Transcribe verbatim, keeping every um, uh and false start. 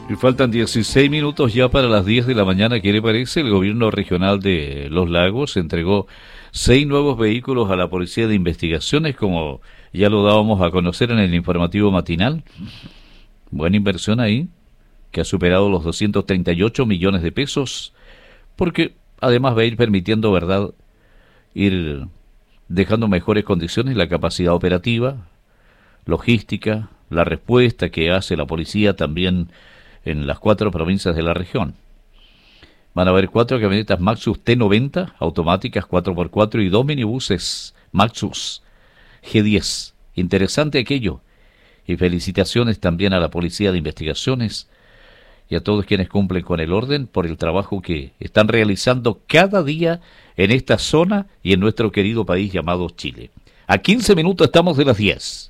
Y faltan dieciséis minutos ya para las diez de la mañana. ¿Qué le parece? El gobierno regional de Los Lagos entregó seis nuevos vehículos a la Policía de Investigaciones, como ya lo dábamos a conocer en el informativo matinal. Buena inversión ahí, que ha superado los doscientos treinta y ocho millones de pesos, porque además va a ir permitiendo, ¿verdad?, ir dejando mejores condiciones la capacidad operativa, logística, la respuesta que hace la policía también en las cuatro provincias de la región. Van a haber cuatro camionetas Maxus T noventa, automáticas cuatro por cuatro, y dos minibuses Maxus G diez. Interesante aquello. Y felicitaciones también a la Policía de Investigaciones y a todos quienes cumplen con el orden por el trabajo que están realizando cada día en esta zona y en nuestro querido país llamado Chile. A quince minutos estamos de las diez.